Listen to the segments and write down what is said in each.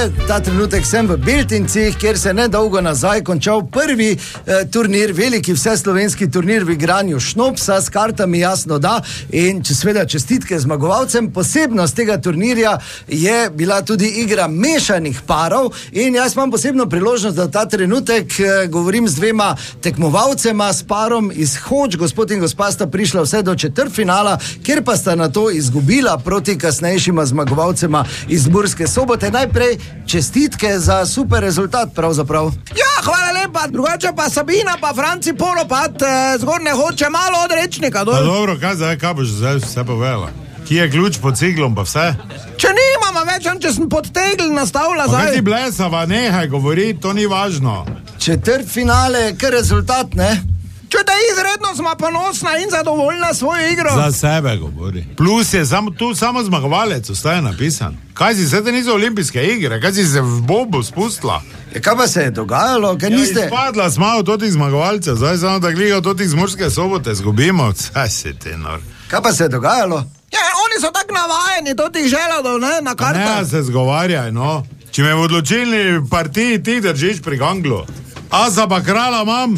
Ta trenutek sem v Beltincih, kjer se nedolgo nazaj končal prvi turnir, veliki vseslovenski turnir v igranju šnopsa s kartami, jasno da, in seveda čestitke zmagovalcem. Posebnost tega turnirja je bila tudi igra mešanih parov in jaz imam posebno priložnost, da ta trenutek govorim z dvema tekmovalcema, s parom iz Hoč. Gospod in gospa sta prišla vse do četrtfinala, kjer pa sta na to izgubila proti kasnejšima zmagovalcema iz Murske Sobote. Najprej čestitke za super rezultat pravzaprav. Ja, hvala lepa, drugače pa Sabina pa Franci Polopat zgornje Hoče malo od Rečnika. Pa dobro, kaj boš zdaj vse povedala? Kje je ključ pod ciglom pa vse? Če nimamo več, če sem pod tegl nastavila zdaj. Pa kaj ti blesava, nehaj govoriti, to ni važno. Četrtfinale, kar rezultat, ne? Če da izredno smo ponosna in zadovoljna svojo igro. Za sebe govori. Plus je tu samo zmagovalec, ostaje napisan. Kaj si, se te niso olimpijske igre, kaj si se v bobu spustila? Kaj pa se je dogajalo? Izpadla smo od totih zmagovalcev, zdaj samo da gliga od totih z Murske Sobote zgubimo. Saj si te nor. Kaj pa se je dogajalo? Ja, oni so tak navajeni do tih želadov, ne, na kartah. Ne, se zgovarjaj, no. Če me v odločilni partiji ti držiš pri ganglu. Asa pa krala imam,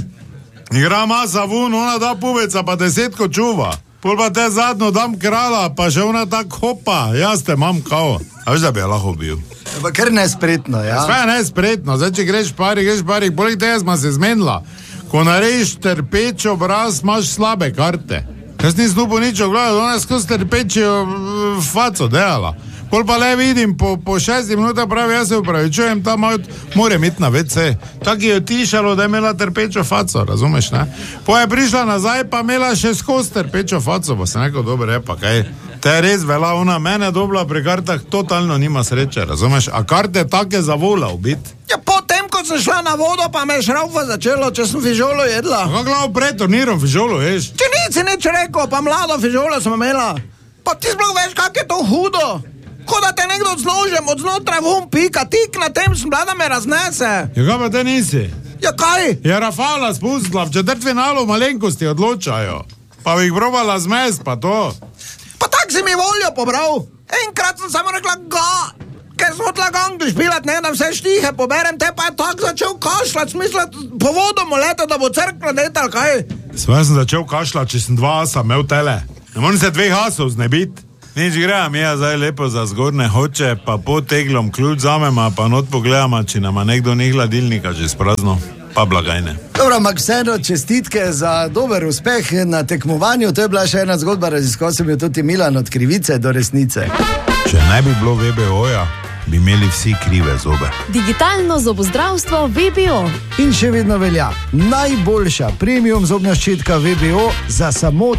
igram asa vun, ona da puveca pa 10 čuva. Pol pa te zadnjo dam krala, pa še ona tak hopa, jaz te imam kao. A veš, da bi je lahko bil. Pa kar nespretno, ja. Sve je nespretno, zdaj če greš pari, poleg tega smo se zmenila. Ko narediš trpeč obraz, imaš slabe karte. Jaz nisem tu nič ogledal, ona je skozi trpečjo faco delala. Pol pa le vidim, po 6 minutah pravi, jaz se upravičujem, ta moram iti na WC. Tako je tišalo, da je imela trpečo faco, razumeš, ne? Po je prišla nazaj, pa imela še skozi trpečo faco, pa se neko dobro je, pa kaj? Te je res vela, ona mene dobila pri kartah, totalno nima sreče, razumeš? A karte take zavola ubiti. Ja, potem, ko sem šla na vodo, pa me je šraufa začelo, če sem fižolo jedla. Kako glavo pred turnirom fižolo ješ? Če nici neč rekel, pa mlado fižolo sem imela. Pa ti sploh veš, kak je to hudo. Ko da te nekdo zložem, od znotraj vum pika, tik na tem sem bila, da me raznese. Ja, kaj pa te nisi? Ja, kaj? Ja, Rafala spustila, v četrtfinalu malenkosti odločajo. Pa bi jih probala zmes, pa to. Pa tak si mi voljo pobral. Enkrat sem samo rekla ga, ker sem hotla gangli špilat, ne, da vse štihe poberem, te pa je tak začel kašljati, smislat po vodomu leta, da bo crkla detal, kaj? Sve sem začel kašljati, če sem 2 asa imel tele. Ne moram se 2 asov znebiti. Nič grem, ja, zdaj lepo za zgornje Hoče, pa pod teglom ključ zamema, pa not pogledama, če nama nekdo ni hladilnika že sprazno, pa blagajne. Dobro, ampak vseeno čestitke za dober uspeh na tekmovanju, to je bila še ena zgodba, raziskoval sem jo tudi Milan, od krivice do resnice. Če ne bi bilo VBO-ja, bi imeli vsi krive zobe. Digitalno zobozdravstvo VBO. In še vedno velja najboljša premium zobna ščitka VBO za samo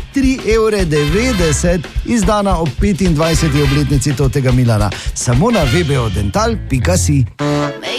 3,90 €, izdana ob 25. obletnici totega Milana. Samo na vbodental.si.